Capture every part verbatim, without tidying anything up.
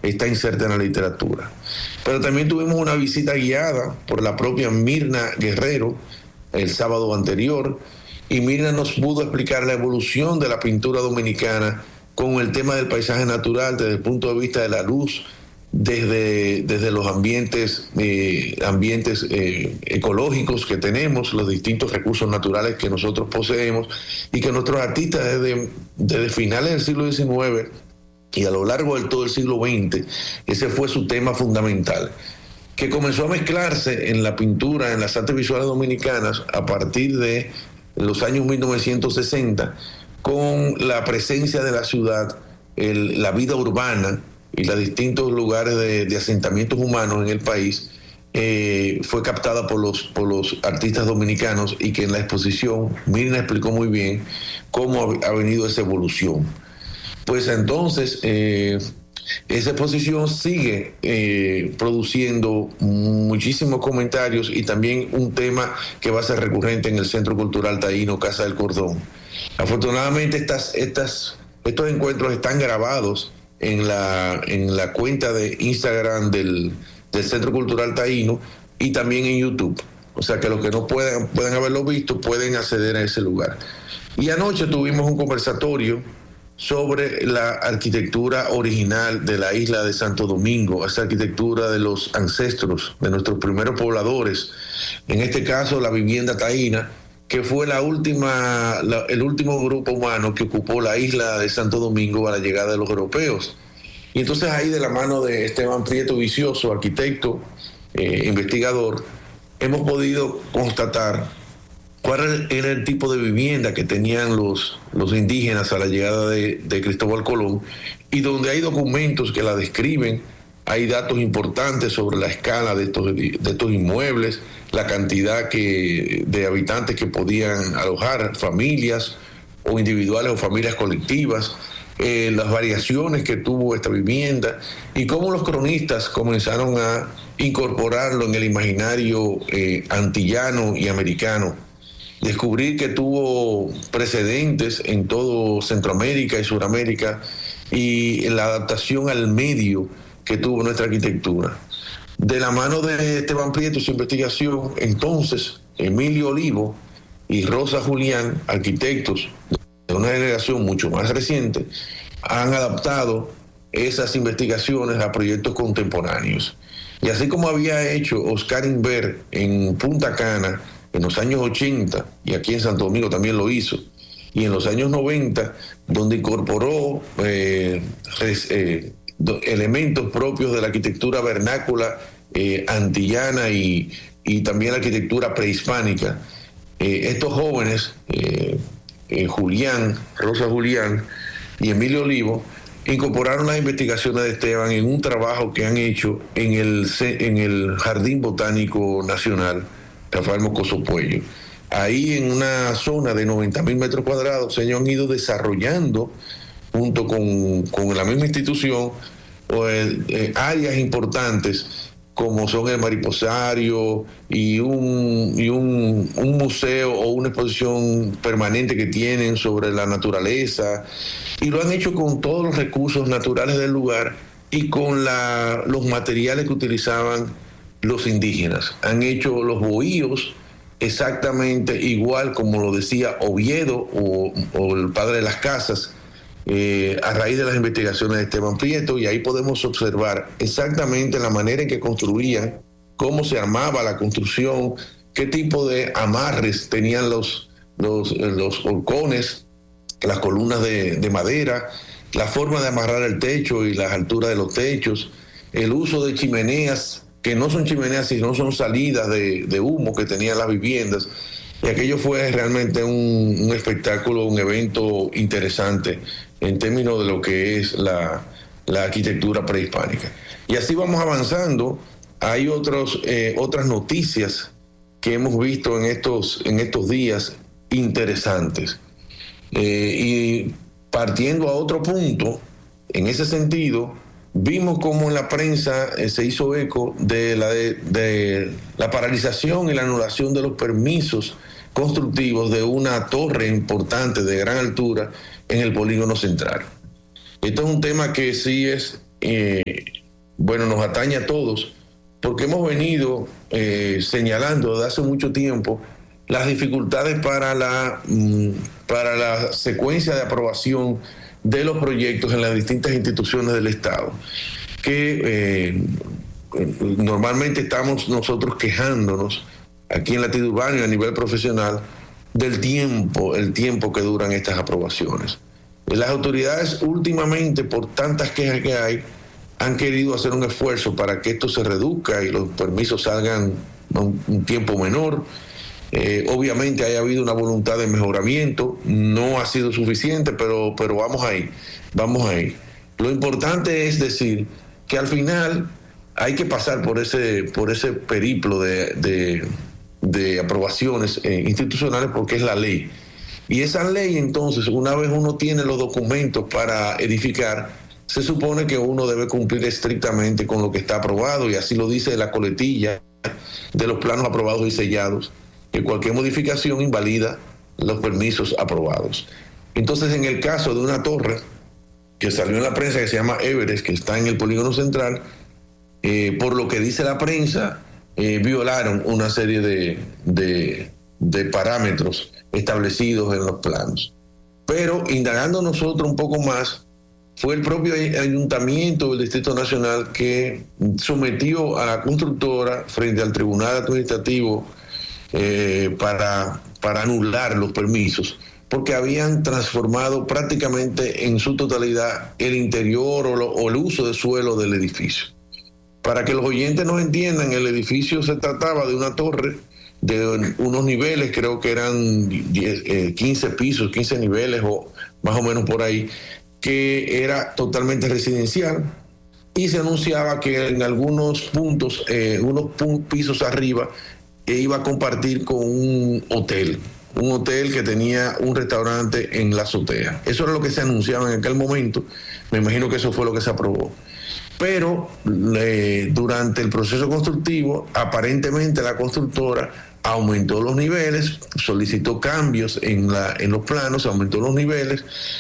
está inserta en la literatura. Pero también tuvimos una visita guiada por la propia Mirna Guerrero el sábado anterior, y Mirna nos pudo explicar la evolución de la pintura dominicana con el tema del paisaje natural desde el punto de vista de la luz, desde, desde los ambientes, eh, ambientes eh, ecológicos que tenemos, los distintos recursos naturales que nosotros poseemos, y que nuestros artistas desde, desde finales del siglo diecinueve y a lo largo de todo el siglo veinte, ese fue su tema fundamental, que comenzó a mezclarse en la pintura, en las artes visuales dominicanas a partir de los años mil novecientos sesenta, con la presencia de la ciudad, el, la vida urbana y los distintos lugares de, de asentamientos humanos en el país, eh, fue captada por los, por los artistas dominicanos, y que en la exposición Mirna explicó muy bien cómo ha, ha venido esa evolución. Pues entonces, eh, esa exposición sigue eh, produciendo muchísimos comentarios, y también un tema que va a ser recurrente en el Centro Cultural Taíno Casa del Cordón. Afortunadamente estas, estas, estos encuentros están grabados en la, en la cuenta de Instagram del, del Centro Cultural Taíno, y también en YouTube. O sea que los que no puedan, puedan haberlo visto pueden acceder a ese lugar. Y anoche tuvimos un conversatorio sobre la arquitectura original de la isla de Santo Domingo, esa arquitectura de los ancestros, de nuestros primeros pobladores, en este caso la vivienda taína, que fue la última, la, el último grupo humano que ocupó la isla de Santo Domingo a la llegada de los europeos. Y entonces ahí, de la mano de Esteban Prieto Vicioso, arquitecto, eh, investigador, hemos podido constatar cuál era el tipo de vivienda que tenían los, los indígenas a la llegada de, de Cristóbal Colón, y donde hay documentos que la describen. Hay datos importantes sobre la escala de estos, de estos inmuebles, la cantidad que, de habitantes que podían alojar, familias o individuales o familias colectivas, eh, las variaciones que tuvo esta vivienda, y cómo los cronistas comenzaron a incorporarlo en el imaginario eh, antillano y americano. Descubrir que tuvo precedentes en todo Centroamérica y Suramérica, y la adaptación al medio que tuvo nuestra arquitectura. De la mano de Esteban Prieto y su investigación, entonces Emilio Olivo y Rosa Julián, arquitectos de una generación mucho más reciente, han adaptado esas investigaciones a proyectos contemporáneos. Y así como había hecho Oscar Inver en Punta Cana en los años ochenta, y aquí en Santo Domingo también lo hizo, y en los años noventa, donde incorporó eh, res, eh, elementos propios de la arquitectura vernácula eh, antillana y, y también la arquitectura prehispánica. Eh, estos jóvenes, eh, eh, Julián, Rosa Julián y Emilio Olivo, incorporaron las investigaciones de Esteban en un trabajo que han hecho en el, en el Jardín Botánico Nacional Rafael Moscoso Puello. Ahí, en una zona de noventa mil metros cuadrados, se han ido desarrollando junto con, con la misma institución, pues, eh, áreas importantes como son el mariposario y, un, y un, un museo o una exposición permanente que tienen sobre la naturaleza, y lo han hecho con todos los recursos naturales del lugar y con la, los materiales que utilizaban los indígenas. Han hecho los bohíos exactamente igual como lo decía Oviedo o, o el padre de las casas, eh, a raíz de las investigaciones de Esteban Prieto, y ahí podemos observar exactamente la manera en que construían, cómo se armaba la construcción, qué tipo de amarres tenían los, los, los horcones, las columnas de, de madera, la forma de amarrar el techo y las alturas de los techos, el uso de chimeneas, que no son chimeneas, sino son salidas de, de humo que tenían las viviendas. Y aquello fue realmente un, un espectáculo, un evento interesante en términos de lo que es la, la arquitectura prehispánica. Y así vamos avanzando. Hay otros, eh, otras noticias que hemos visto en estos, en estos días interesantes. Eh, y partiendo a otro punto, en ese sentido, vimos cómo en la prensa eh, se hizo eco de la, de, de la paralización y la anulación de los permisos constructivos de una torre importante de gran altura en el polígono central. Esto es un tema que sí es eh, bueno, nos atañe a todos, porque hemos venido eh, señalando desde hace mucho tiempo las dificultades para la, para la secuencia de aprobación de los proyectos en las distintas instituciones del Estado, que eh, normalmente estamos nosotros quejándonos aquí en Latido Urbano y a nivel profesional del tiempo, el tiempo que duran estas aprobaciones. Las autoridades últimamente, por tantas quejas que hay, han querido hacer un esfuerzo para que esto se reduzca y los permisos salgan a un, un tiempo menor. Eh, obviamente haya habido una voluntad de mejoramiento, no ha sido suficiente, pero, pero vamos ahí, vamos ahí. Lo importante es decir que al final hay que pasar por ese, por ese periplo de, de, de aprobaciones eh, institucionales, porque es la ley. Y esa ley, entonces, una vez uno tiene los documentos para edificar, se supone que uno debe cumplir estrictamente con lo que está aprobado, y así lo dice la coletilla de los planos aprobados y sellados, que cualquier modificación invalida los permisos aprobados. Entonces, en el caso de una torre que salió en la prensa, que se llama Everest, que está en el polígono central, eh, por lo que dice la prensa, eh, violaron una serie de, de, de parámetros establecidos en los planos. Pero indagando nosotros un poco más, fue el propio ayuntamiento del Distrito Nacional que sometió a la constructora frente al Tribunal Administrativo eh, para, para anular los permisos, porque habían transformado prácticamente en su totalidad el interior o, lo, o el uso de suelo del edificio. Para que los oyentes nos entiendan, el edificio se trataba de una torre de unos niveles, creo que eran diez, eh, quince pisos, quince niveles o más o menos por ahí, que era totalmente residencial, y se anunciaba que en algunos puntos, eh, unos pisos arriba, eh, iba a compartir con un hotel, un hotel que tenía un restaurante en la azotea. Eso era lo que se anunciaba en aquel momento. Me imagino que eso fue lo que se aprobó. Pero eh, durante el proceso constructivo, aparentemente la constructora aumentó los niveles, solicitó cambios en, la, en los planos, aumentó los niveles,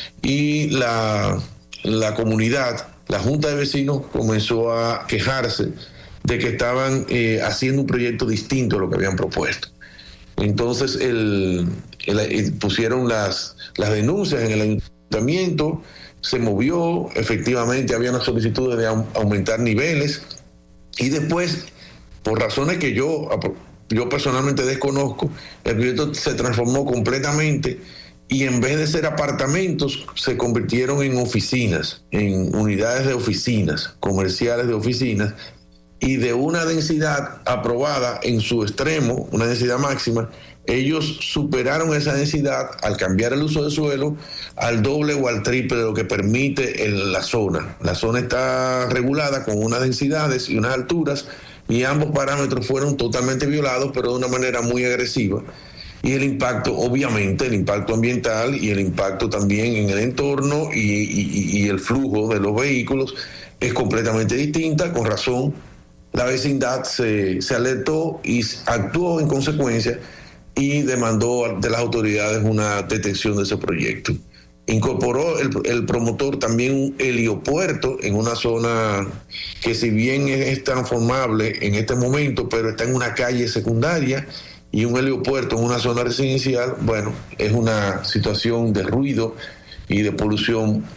y la, la comunidad, la Junta de Vecinos, comenzó a quejarse de que estaban eh, haciendo un proyecto distinto a lo que habían propuesto. Entonces el, el, el, pusieron las, las denuncias en el ayuntamiento, se movió, efectivamente había una solicitud de aumentar niveles, y después, por razones que yo, yo personalmente desconozco, el proyecto se transformó completamente, y en vez de ser apartamentos, se convirtieron en oficinas, en unidades de oficinas, comerciales de oficinas, y de una densidad aprobada en su extremo, una densidad máxima, ellos superaron esa densidad al cambiar el uso de suelo al doble o al triple de lo que permite el, la zona. La zona está regulada con unas densidades y unas alturas, y ambos parámetros fueron totalmente violados, pero de una manera muy agresiva. Y el impacto, obviamente, el impacto ambiental y el impacto también en el entorno y, y, y el flujo de los vehículos es completamente distinta. Con razón, la vecindad se, se alertó y actuó en consecuencia, y demandó de las autoridades una detención de ese proyecto. Incorporó el, el promotor también un heliopuerto en una zona que, si bien es transformable en este momento, pero está en una calle secundaria, y un heliopuerto en una zona residencial, bueno, es una situación de ruido y de polución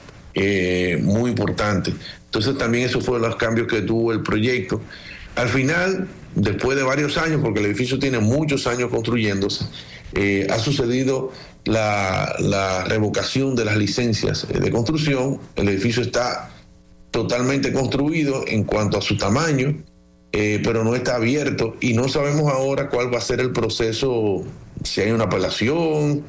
eh, muy importante. Entonces también esos fueron los cambios que tuvo el proyecto. Al final, después de varios años, porque el edificio tiene muchos años construyéndose, eh, ha sucedido la, la revocación de las licencias de construcción. El edificio está totalmente construido en cuanto a su tamaño, eh, pero no está abierto, y no sabemos ahora cuál va a ser el proceso, si hay una apelación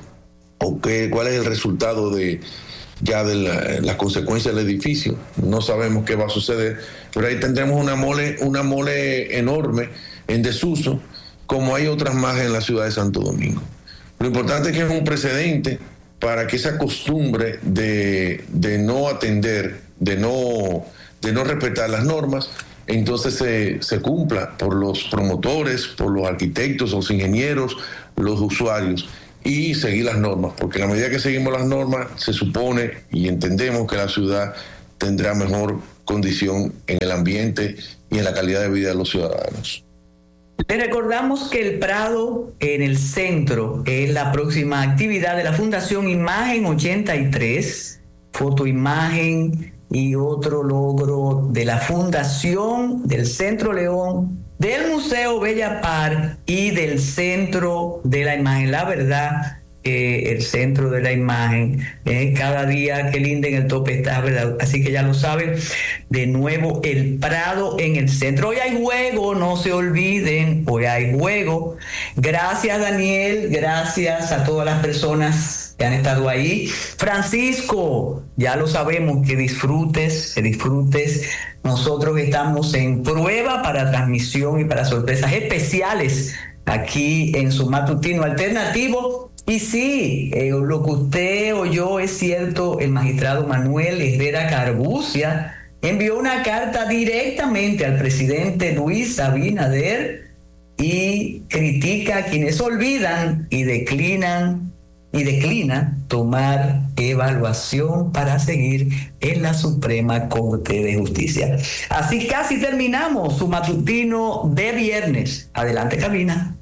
o qué, cuál es el resultado de ya de la, las consecuencias del edificio. No sabemos qué va a suceder, pero ahí tendremos una mole, una mole enorme en desuso, como hay otras más en la ciudad de Santo Domingo. Lo importante es que es un precedente para que esa costumbre de, de no atender, de no, de no respetar las normas, entonces se, se cumpla por los promotores, por los arquitectos, los ingenieros, los usuarios, y seguir las normas, porque a la medida que seguimos las normas, se supone y entendemos que la ciudad tendrá mejor condición en el ambiente y en la calidad de vida de los ciudadanos. Le recordamos que el Prado en el centro es la próxima actividad de la Fundación Imagen ochenta y tres, fotoimagen y otro logro de la Fundación del Centro León, del Museo Bella Par y del Centro de la Imagen. La verdad, eh, el Centro de la Imagen, eh, cada día que linda en el tope está, ¿verdad? Así que ya lo saben. De nuevo, el Prado en el centro. Hoy hay juego, no se olviden, hoy hay juego. Gracias, Daniel, gracias a todas las personas que han estado ahí. Francisco, ya lo sabemos, que disfrutes, que disfrutes. Nosotros estamos en prueba para transmisión y para sorpresas especiales aquí en su matutino alternativo. Y sí, eh, lo que usted oyó es cierto, el magistrado Manuel Herrera Carbucia envió una carta directamente al presidente Luis Abinader y critica a quienes olvidan y declinan y declina tomar evaluación para seguir en la Suprema Corte de Justicia. Así casi terminamos su matutino de viernes. Adelante, cabina.